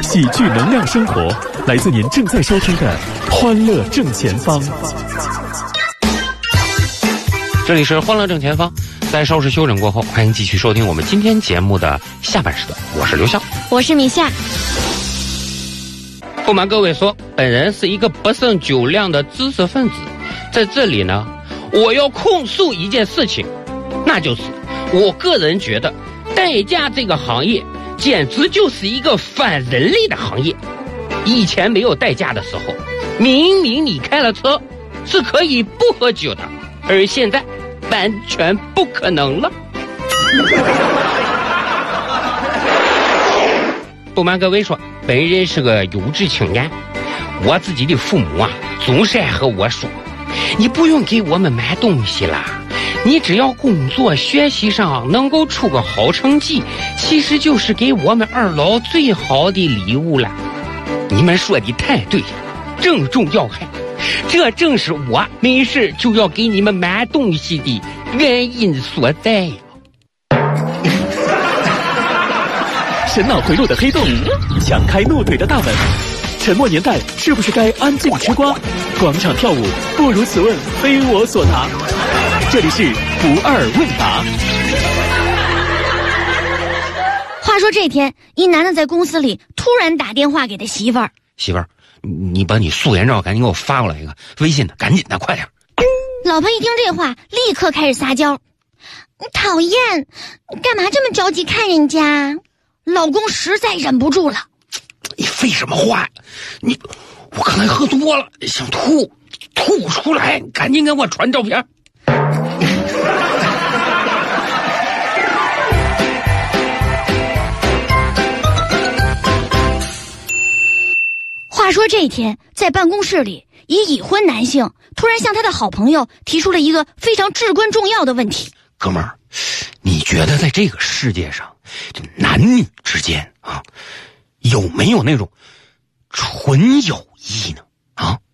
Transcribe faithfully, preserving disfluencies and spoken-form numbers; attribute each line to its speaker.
Speaker 1: 喜剧能量生活，来自您正在收听的《欢乐正前方》。
Speaker 2: 这里是《欢乐正前方》，在稍事休整过后，欢迎继续收听我们今天节目的下半时段。我是刘笑，
Speaker 3: 我是米夏。
Speaker 2: 不瞒各位说，本人是一个不胜酒量的知识分子，在这里呢，我要控诉一件事情，那就是我个人觉得代驾这个行业简直就是一个反人类的行业。以前没有代驾的时候，明明你开了车是可以不喝酒的，而现在完全不可能了。不瞒各位说，本人是个有志青年，我自己的父母啊总是爱和我说，你不用给我们买东西啦，你只要工作学习上能够出个好成绩，其实就是给我们二老最好的礼物了。你们说的太对了，正中要害，这正是我没事就要给你们买东西的原因所在呀。
Speaker 1: 神脑回路的黑洞，强开怒怼的大门，沉默年代是不是该安静吃瓜？广场跳舞不如此问非我所答。这里是不二问答。
Speaker 3: 话说这天，一男的在公司里突然打电话给他媳妇儿：“
Speaker 2: 媳妇儿，你把你素颜照赶紧给我发过来一个，微信的，赶紧的，快点。”
Speaker 3: 老婆一听这话，立刻开始撒娇：“讨厌，干嘛这么着急看人家？”老公实在忍不住了：“
Speaker 2: 你废什么话呀？你，我刚才喝多了，想吐，吐出来，赶紧给我传照片。”
Speaker 3: 话说这一天，在办公室里，一已婚男性突然向他的好朋友提出了一个非常至关重要的问题：“
Speaker 2: 哥们儿，你觉得在这个世界上，这男女之间啊，有没有那种纯友谊呢？啊？”